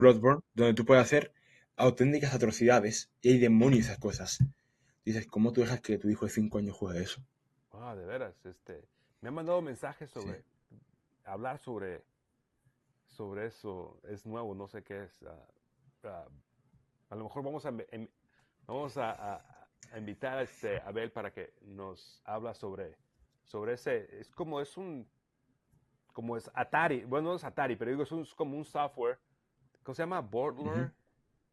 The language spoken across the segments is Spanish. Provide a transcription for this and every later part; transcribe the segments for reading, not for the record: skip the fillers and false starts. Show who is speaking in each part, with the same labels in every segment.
Speaker 1: Bloodborne, donde tú puedes hacer auténticas atrocidades y hay demonios y esas cosas. Dices, ¿cómo tú dejas que tu hijo de 5 años juegue eso?
Speaker 2: Ah, de veras, me han mandado mensajes
Speaker 1: Sí.
Speaker 2: sobre hablar sobre eso. Es nuevo, no sé qué es. Ah, a lo mejor vamos a invitar a Abel para que nos habla sobre ese. Como es Atari. Bueno, no es Atari, pero digo, es como un software. ¿Cómo se llama?
Speaker 1: Ujú.
Speaker 2: Border.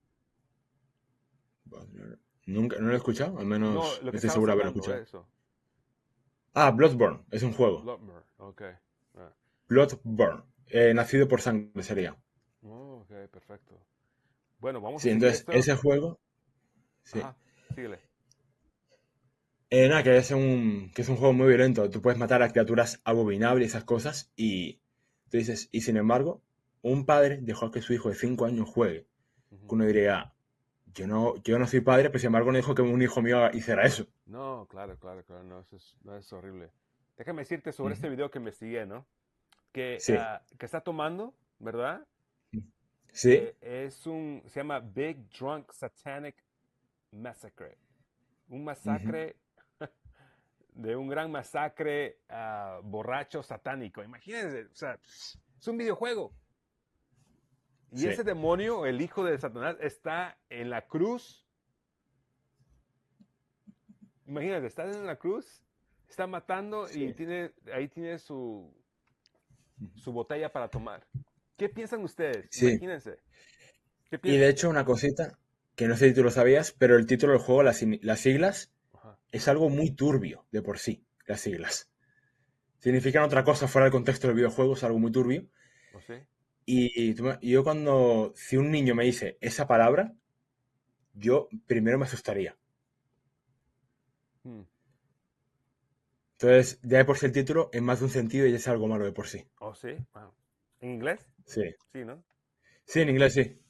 Speaker 1: Nunca, no lo he escuchado, al
Speaker 2: No,
Speaker 1: menos
Speaker 2: lo que
Speaker 1: estoy
Speaker 2: estabas
Speaker 1: seguro de haberlo
Speaker 2: hablando,
Speaker 1: escuchado.
Speaker 2: eso.
Speaker 1: Ah, Bloodborne, es un juego.
Speaker 2: Bloodmer, ok. Ah.
Speaker 1: Bloodborne, nacido por sangre sería.
Speaker 2: Oh, ok, perfecto. Bueno, vamos a
Speaker 1: Sí,
Speaker 2: seguir
Speaker 1: entonces
Speaker 2: esto.
Speaker 1: ese juego, sí.
Speaker 2: Ajá, síguele.
Speaker 1: Nada, que es un juego muy violento. Tú puedes matar a criaturas abominables y esas cosas. Y tú dices, y sin embargo, un padre dejó que su hijo de 5 años juegue. Que
Speaker 2: Ujú.
Speaker 1: uno diría, yo no soy padre, pero sin embargo no dijo que un hijo mío hiciera eso.
Speaker 2: No, claro, claro, claro, no, no es horrible. Déjame decirte sobre
Speaker 1: Ujú.
Speaker 2: este video que investigué, ¿no?
Speaker 1: Sí,
Speaker 2: Que está tomando, ¿verdad?
Speaker 1: sí,
Speaker 2: Se llama Big Drunk Satanic Massacre. Un
Speaker 1: ujú,
Speaker 2: masacre de un gran masacre borracho satánico. Imagínense, o sea, es un videojuego. Y
Speaker 1: sí,
Speaker 2: ese demonio, el hijo de Satanás, está en la cruz. Imagínate, está en la cruz, está matando y
Speaker 1: sí.
Speaker 2: ahí tiene su botella para tomar. ¿Qué piensan ustedes?
Speaker 1: Sí.
Speaker 2: Imagínense. ¿Qué
Speaker 1: Y de
Speaker 2: piensan?
Speaker 1: hecho, una cosita, que no sé si tú lo sabías, pero el título del juego, las siglas,
Speaker 2: Ajá.
Speaker 1: es algo muy turbio de por sí, las siglas. Significan otra cosa fuera del contexto del videojuego, es algo muy turbio.
Speaker 2: ¿O sí?
Speaker 1: Y yo cuando, si un niño me dice esa palabra, yo primero me asustaría.
Speaker 2: Hmm.
Speaker 1: Entonces, ya de por sí el título, en más de un sentido, ya es algo malo de por sí.
Speaker 2: ¿O sí? Wow. ¿En inglés?
Speaker 1: Sí.
Speaker 2: Sí, ¿no?
Speaker 1: Sí, en inglés sí.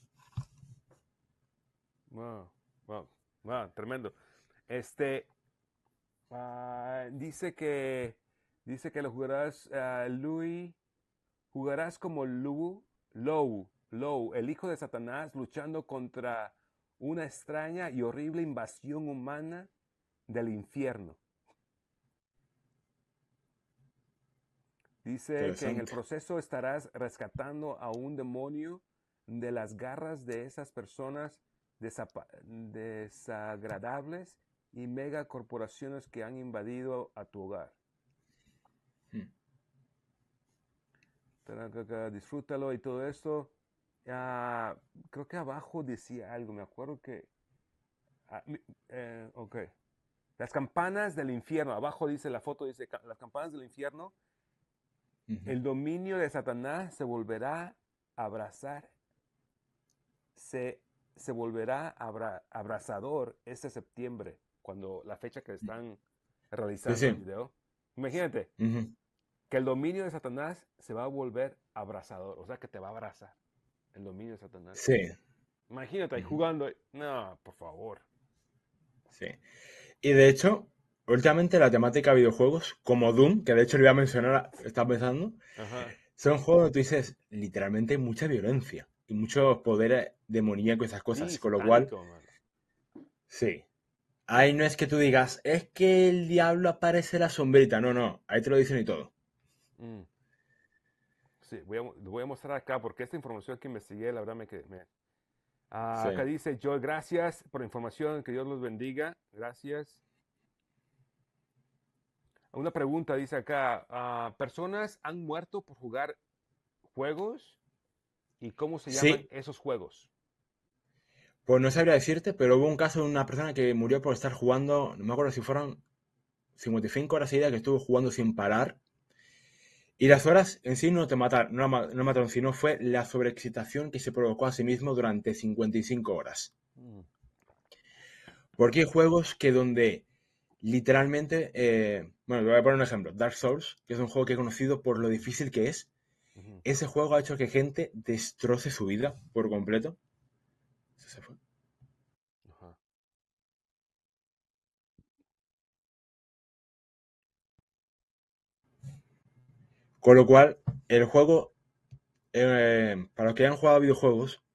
Speaker 2: Wow, wow, wow, tremendo. Este, dice que lo jugarás, Louis, jugarás como Lou, el hijo de Satanás, luchando contra una extraña y horrible invasión humana del infierno. Dice que en el
Speaker 1: Interesante.
Speaker 2: proceso estarás rescatando a un demonio de las garras de esas personas desagradables y megacorporaciones que han invadido a tu hogar.
Speaker 1: Mm.
Speaker 2: Disfrútalo y todo esto. Ah, creo que abajo decía algo, me acuerdo que... ah, ok. Las campanas del infierno, abajo dice la foto, dice las campanas del infierno,
Speaker 1: Ujú.
Speaker 2: el dominio de Satanás se volverá a abrazar, se, se volverá abrasador este septiembre, cuando la fecha que están
Speaker 1: Sí,
Speaker 2: realizando el
Speaker 1: sí.
Speaker 2: video. Imagínate
Speaker 1: Ujú.
Speaker 2: que el dominio de Satanás se va a volver abrasador, o sea que te va a abrazar el dominio de Satanás.
Speaker 1: Sí.
Speaker 2: Imagínate ahí
Speaker 1: Ujú.
Speaker 2: jugando. No, por favor.
Speaker 1: Sí. Y de hecho, últimamente la temática de videojuegos, como Doom, que de hecho le iba a mencionar, estaba pensando,
Speaker 2: Ajá.
Speaker 1: son juegos donde tú dices, literalmente mucha violencia y muchos poderes demoníacos y esas
Speaker 2: Sí,
Speaker 1: cosas. Con lo cual,
Speaker 2: satánico, mano.
Speaker 1: sí. Ahí no es que tú digas, es que el diablo aparece en la sombrita. No, no. Ahí te lo dicen y todo.
Speaker 2: Mm. Sí, lo voy a mostrar acá porque esta información que investigué, la verdad
Speaker 1: Sí.
Speaker 2: acá dice Joel, gracias por la información, que Dios los bendiga. Gracias. Una pregunta dice acá, ¿personas han muerto por jugar juegos y cómo se llaman
Speaker 1: Sí,
Speaker 2: esos juegos?
Speaker 1: pues no sabría decirte, pero hubo un caso de una persona que murió por estar jugando, no me acuerdo si fueron 55 horas seguidas que estuvo jugando sin parar. Y las horas en sí no te mataron, no mataron, sino fue la sobreexcitación que se provocó a sí mismo durante 55 horas.
Speaker 2: Mm,
Speaker 1: Porque hay juegos que donde literalmente, bueno, te voy a poner un ejemplo, Dark Souls, que es un juego que he conocido por lo difícil que es.
Speaker 2: ujú,
Speaker 1: Ese juego ha hecho que gente destroce su vida por completo. Eso se fue.
Speaker 2: ajá.
Speaker 1: Con lo cual, el juego, para los que hayan jugado videojuegos,